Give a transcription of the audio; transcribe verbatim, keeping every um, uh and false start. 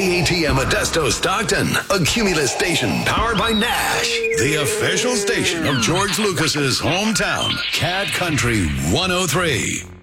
K A T M Modesto Stockton, a Cumulus station powered by Nash, the official station of George Lucas's hometown, Cat Country one oh three.